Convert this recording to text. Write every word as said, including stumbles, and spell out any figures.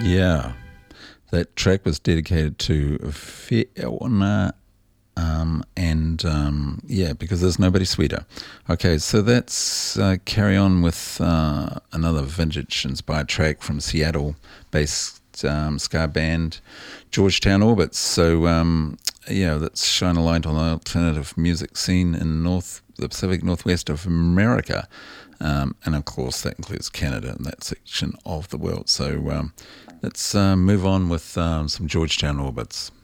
Yeah, that track was dedicated to Fiona, um, and um, yeah, because there's nobody sweeter. Okay, so let's uh, carry on with uh, another vintage-inspired track from Seattle-based um, ska band Georgetown Orbits. So um, yeah, let's shine a light on the alternative music scene in North the Pacific Northwest of America. Um, and of course that includes Canada in that section of the world. So um, let's uh, move on with um, some Georgetown Orbits.